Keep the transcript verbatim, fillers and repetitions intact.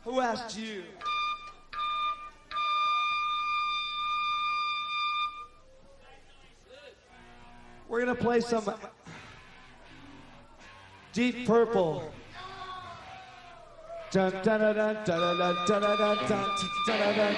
Who asked you? We're gonna play some Deep Purple. Dun, dun, dun, dun, dun, dun, dun, dun, dun, dun, dun, dun,